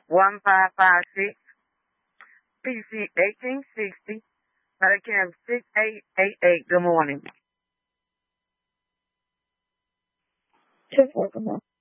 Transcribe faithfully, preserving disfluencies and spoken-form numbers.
one five five six, P C eighteen sixty, Medicam six eight eight eight. Good morning. Just welcome.